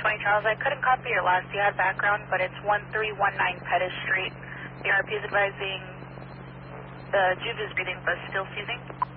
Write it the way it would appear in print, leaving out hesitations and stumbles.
20 Charles, I couldn't copy your last CAD background, but it's 1319 Pettis Street. The RP is advising the juve is breathing but still seizing.